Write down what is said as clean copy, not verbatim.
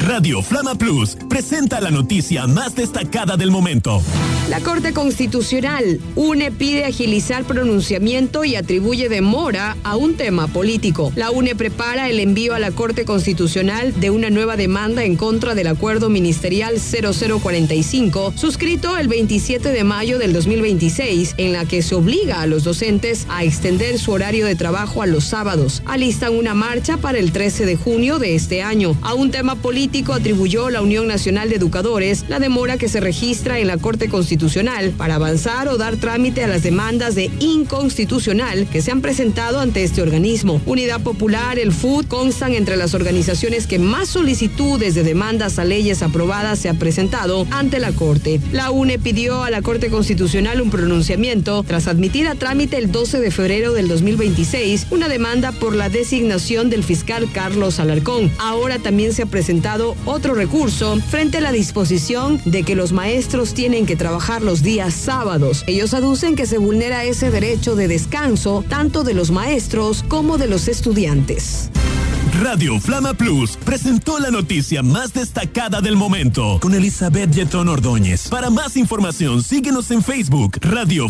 Radio Flama Plus presenta la noticia más destacada del momento. La Corte Constitucional, UNE pide agilizar pronunciamiento y atribuye demora a un tema político. La UNE prepara el envío a la Corte Constitucional de una nueva demanda en contra del Acuerdo Ministerial 0045, suscrito el 27 de mayo del 2026, en la que se obliga a los docentes a extender su horario de trabajo a los sábados. Alistan una marcha para el 13 de junio de este año. A un tema político atribuyó la Unión Nacional de Educadores la demora que se registra en la Corte Constitucional para avanzar o dar trámite a las demandas de inconstitucional que se han presentado ante este organismo. Unidad Popular, el FUD, constan entre las organizaciones que más solicitudes de demandas a leyes aprobadas se han presentado ante la Corte. La UNE pidió a la Corte Constitucional un pronunciamiento tras admitir a trámite el 12 de febrero del 2026 una demanda por la designación del fiscal Carlos Alarcón. Ahora también se ha presentado otro recurso frente a la disposición de que los maestros tienen que trabajar los días sábados. Ellos aducen que se vulnera ese derecho de descanso tanto de los maestros como de los estudiantes. Radio Flama Plus presentó la noticia más destacada del momento con Elizabeth Yetón Ordóñez. Para más información, síguenos en Facebook, Radio